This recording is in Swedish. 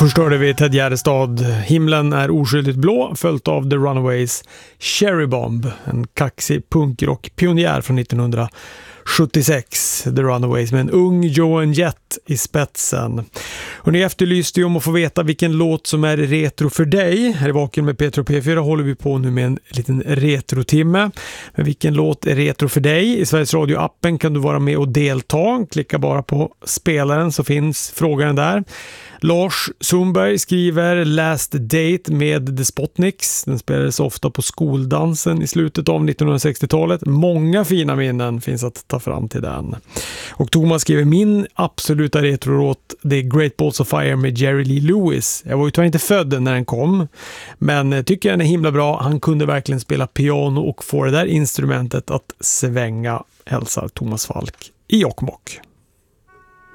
Först hörde vi Ted Gärdestad, Himlen är oskyldigt blå, följt av The Runaways Cherry Bomb, en kaxig punkrock-pionjär från 1976, The Runaways, med en ung Joan Jett i spetsen. Och ni efterlyste ju om att få veta vilken låt som är retro för dig. Här i Vaken med Petro P4 håller vi på nu med en liten retrotimme. Men vilken låt är retro för dig? I Sveriges Radio-appen kan du vara med och delta. Klicka bara på spelaren så finns frågan där. Lars Sundberg skriver Last Date med The Spotniks. Den spelades ofta på skoldansen i slutet av 1960-talet. Många fina minnen finns att ta fram till den. Och Thomas skriver min absoluta retrolåt The Great Balls of Fire med Jerry Lee Lewis. Jag var ju tyvärr inte född när den kom, men tycker den är himla bra. Han kunde verkligen spela piano och få det där instrumentet att svänga. Hälsar Thomas Falk i Jokkmokk.